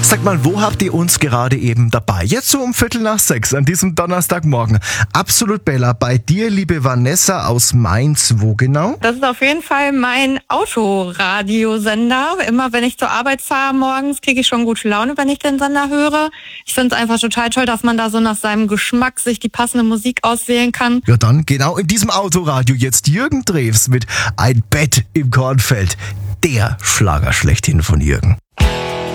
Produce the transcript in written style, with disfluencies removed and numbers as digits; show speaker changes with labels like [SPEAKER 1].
[SPEAKER 1] Sag mal, wo habt ihr uns gerade eben dabei? Jetzt so um 5:45 an diesem Donnerstagmorgen. Absolut Bella, bei dir, liebe Vanessa aus Mainz, wo genau?
[SPEAKER 2] Das ist auf jeden Fall mein Autoradiosender. Immer wenn ich zur Arbeit fahre morgens, kriege ich schon gute Laune, wenn ich den Sender höre. Ich finde es einfach total toll, dass man da so nach seinem Geschmack sich die passende Musik auswählen kann.
[SPEAKER 1] Ja dann, genau in diesem Autoradio jetzt Jürgen Drews mit Ein Bett im Kornfeld. Der Schlager schlechthin von Jürgen.